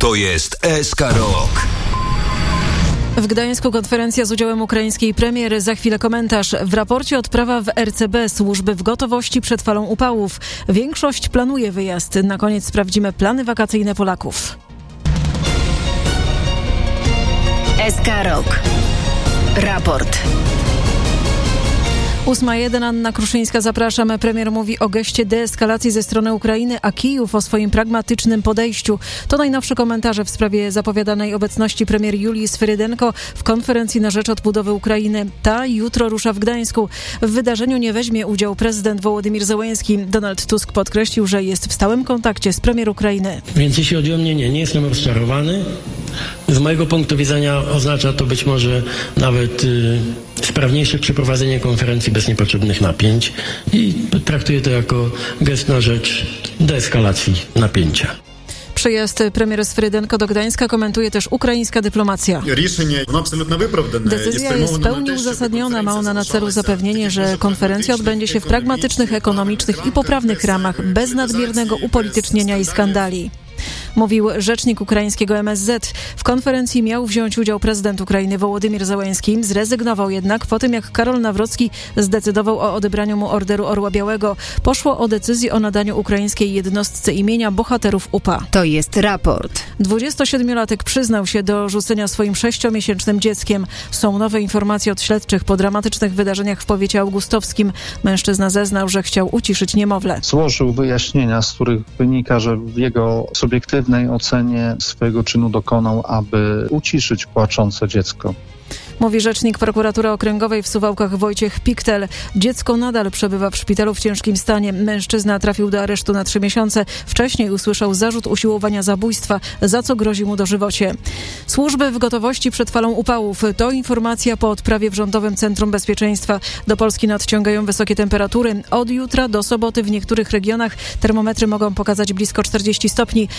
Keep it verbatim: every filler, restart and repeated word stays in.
To jest S K Rock. W Gdańsku konferencja z udziałem ukraińskiej premier. Za chwilę komentarz. W raporcie odprawa w R C B. Służby w gotowości przed falą upałów. Większość planuje wyjazd. Na koniec sprawdzimy plany wakacyjne Polaków. S K Rock. Raport. ósma jeden, Anna Kruszyńska, zapraszam. Premier mówi o geście deeskalacji ze strony Ukrainy, a Kijów o swoim pragmatycznym podejściu. To najnowsze komentarze w sprawie zapowiadanej obecności premier Julii Swyrydenko w konferencji na rzecz odbudowy Ukrainy. Ta jutro rusza w Gdańsku. W wydarzeniu nie weźmie udziału prezydent Wołodymyr Zełenski. Donald Tusk podkreślił, że jest w stałym kontakcie z premier Ukrainy. Więc jeśli chodzi o mnie, nie, nie jestem rozczarowany. Z mojego punktu widzenia oznacza to być może nawet y, sprawniejsze przeprowadzenie konferencji bez niepotrzebnych napięć i traktuję to jako gest na rzecz deeskalacji napięcia. Przyjazd premier Swyrydenko do Gdańska komentuje też ukraińska dyplomacja. Decyzja jest w pełni uzasadniona. Ma ona na celu zapewnienie, że konferencja odbędzie się w pragmatycznych, ekonomicznych i poprawnych ramach, bez nadmiernego upolitycznienia i skandali. Mówił rzecznik ukraińskiego M S Z. W konferencji miał wziąć udział prezydent Ukrainy Wołodymyr Zełenski. Zrezygnował jednak po tym, jak Karol Nawrocki zdecydował o odebraniu mu Orderu Orła Białego. Poszło o decyzję o nadaniu ukraińskiej jednostce imienia bohaterów U P A. To jest raport. dwudziestosiedmiolatek przyznał się do rzucenia swoim sześciomiesięcznym dzieckiem. Są nowe informacje od śledczych po dramatycznych wydarzeniach w powiecie augustowskim. Mężczyzna zeznał, że chciał uciszyć niemowlę. Złożył wyjaśnienia, z których wynika, że w jego subiektywnej ocenie swojego czynu dokonał, aby uciszyć płaczące dziecko. Mówi rzecznik prokuratury okręgowej w Suwałkach Wojciech Piktel. Dziecko nadal przebywa w szpitalu w ciężkim stanie. Mężczyzna trafił do aresztu na trzy miesiące. Wcześniej usłyszał zarzut usiłowania zabójstwa, za co grozi mu dożywocie. Służby w gotowości przed falą upałów. To informacja po odprawie w Rządowym Centrum Bezpieczeństwa. Do Polski nadciągają wysokie temperatury. Od jutra do soboty w niektórych regionach termometry mogą pokazać blisko czterdzieści stopni.